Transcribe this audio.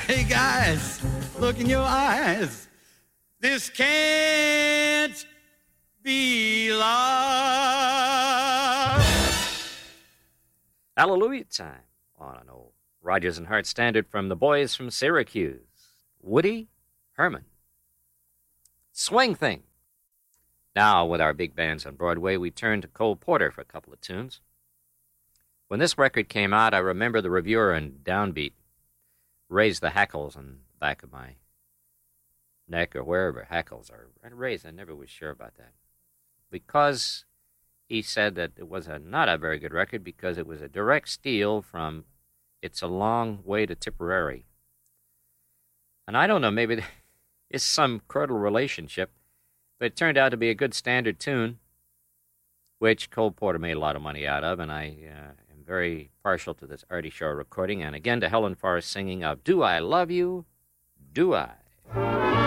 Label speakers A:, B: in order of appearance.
A: Hey guys, look in your eyes. This can't be love.
B: Hallelujah time on an old Rodgers and Hart standard from the boys from Syracuse. Woody Herman. Swing Thing. Now, with our big bands on Broadway, we turn to Cole Porter for a couple of tunes. When this record came out, I remember the reviewer in Downbeat raised the hackles on the back of my neck or wherever hackles are raised. I never was sure about that. Because he said that it was not a very good record because it was a direct steal from It's a Long Way to Tipperary. And I don't know, maybe it's some curdle relationship, but it turned out to be a good standard tune, which Cole Porter made a lot of money out of, and I am very partial to this Artie Shaw recording, and again to Helen Forrest singing of Do I Love You? Do I?